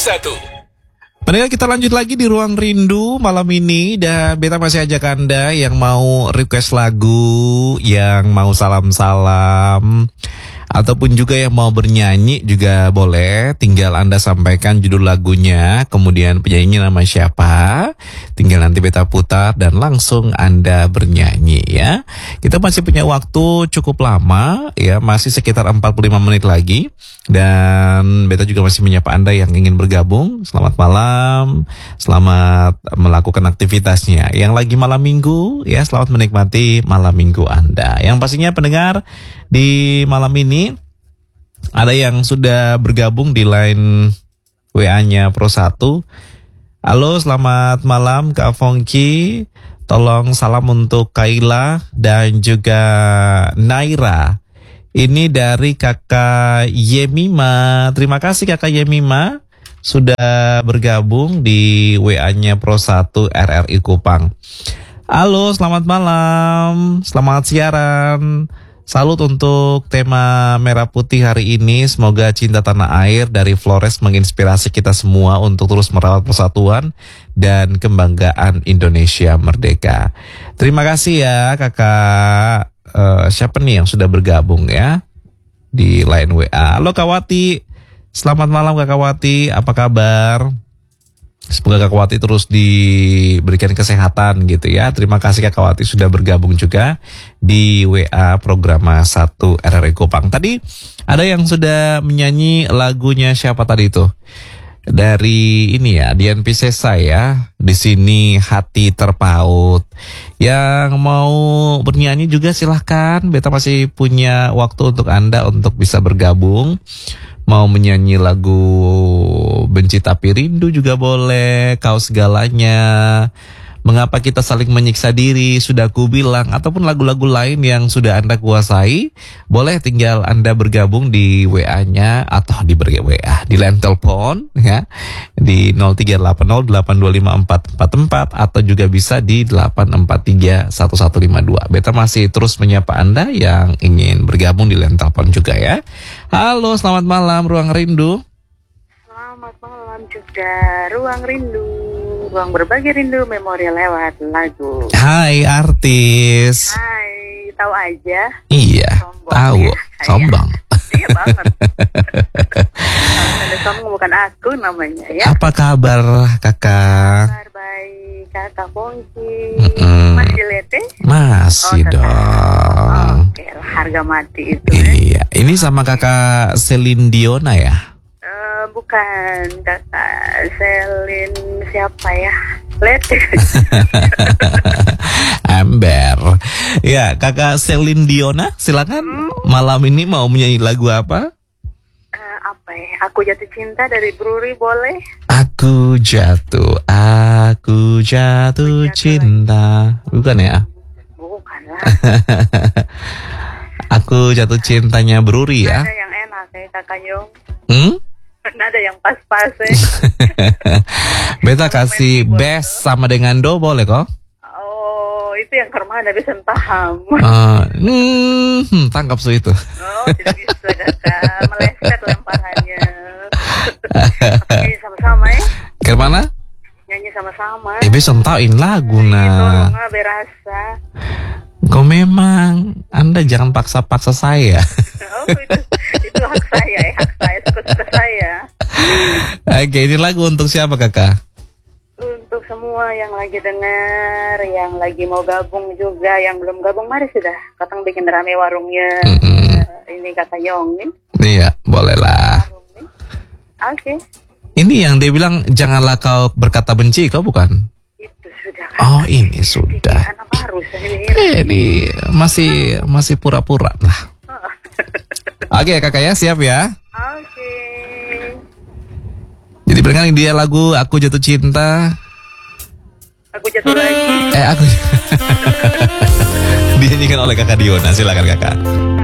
Pendengar, kita lanjut lagi di Ruang Rindu malam ini. Dan beta masih ajak Anda yang mau request lagu, yang mau salam-salam, ataupun juga yang mau bernyanyi juga boleh. Tinggal Anda sampaikan judul lagunya, kemudian penyanyinya nama siapa. Tinggal nanti beta putar dan langsung Anda bernyanyi ya. Kita masih punya waktu cukup lama ya, masih sekitar 45 menit lagi. Dan beta juga masih menyapa Anda yang ingin bergabung. Selamat malam, selamat melakukan aktivitasnya. Yang lagi malam minggu ya, selamat menikmati malam minggu Anda. Yang pastinya pendengar, di malam ini ada yang sudah bergabung di line WA-nya Pro 1. Halo, selamat malam Kak Fongki. Tolong salam untuk Kaila dan juga Naira. Ini dari Kakak Yemima. Terima kasih Kakak Yemima sudah bergabung di WA-nya Pro 1 RRI Kupang. Halo, selamat malam. Selamat siaran. Salut untuk tema Merah Putih hari ini. Semoga cinta tanah air dari Flores menginspirasi kita semua untuk terus merawat persatuan dan kebanggaan Indonesia merdeka. Terima kasih ya Kakak. Siapa nih yang sudah bergabung ya di line WA? Halo Kak Wati, selamat malam Kak Wati, apa kabar? Semoga Kak Wati terus diberikan kesehatan gitu ya. Terima kasih Kak Wati sudah bergabung juga di WA program 1 RRI Kupang. Tadi ada yang sudah menyanyi lagunya siapa tadi itu? Dari ini ya, Dian Piscesa ya. Di sini hati terpaut. Yang mau bernyanyi juga silahkan. Beta masih punya waktu untuk Anda untuk bisa bergabung. Mau menyanyi lagu Benci Tapi Rindu juga boleh. Kau Segalanya, Mengapa Kita Saling Menyiksa Diri, Sudah Ku Bilang, ataupun lagu-lagu lain yang sudah Anda kuasai. Boleh tinggal Anda bergabung di WA-nya atau di WA, di line telepon ya, di 0380825444 atau juga bisa di 8431152. Beta masih terus menyapa Anda yang ingin bergabung di line telepon juga ya. Halo, selamat malam Ruang Rindu. Selamat malam juga Ruang Rindu. Ruang berbagi rindu, memori lewat lagu. Hai artis. Hai, tahu aja. Iya, sombong tahu. Ya, sombong. Iya banget. Ada sombong bukan aku namanya ya. Apa kabar kakak? Kabar baik, Kakak Fongki. Masih lete? Masih dong. Oke, harga mati itu. Iya, ini sama kakak Celine Diona ya? Bukan, Kakak Selin siapa ya? Lete. Ember. Ya, kakak Celine Diona, silakan. Malam ini mau menyanyi lagu apa? Apa ya? Aku Jatuh Cinta dari Bruri boleh? Aku jatuh cinta. Bukan ya? Bukan lah. Aku Jatuh Cintanya Bruri ya? Ada yang enak ya Kakak Yong. Ada yang pas-pas ya. Beta kasih best sama dengan do boleh kok? Oh, itu yang Kermana bisa paham. Tangkap su itu. Oh, tidak bisa Kakak. Meleset lemparannya. Nyanyi sama-sama ya. Kemana? Nyanyi sama-sama. Bisa entauin lagu nah. Tolong berasa. Kok memang Anda jangan paksa-paksa saya. Oh, itu hak saya ya, hak saya, suka-suka saya. Oke, ini lagu untuk siapa kakak? Untuk semua yang lagi dengar, yang lagi mau gabung juga, yang belum gabung, mari sudah katang bikin rame warungnya. Ini kata Yongin. Iya, bolehlah. Oke. Ini yang dia bilang janganlah kau berkata benci, kau bukan? Itu sudah. Oh, ini sudah. Anak baru ini. Ini masih pura-pura lah. Oke kakak ya, siap ya. Oke. Jadi berkali dia lagu Aku Jatuh Cinta. Aku jatuh lagi. Aku dinyanyikan oleh kakak Diona. Silakan kakak.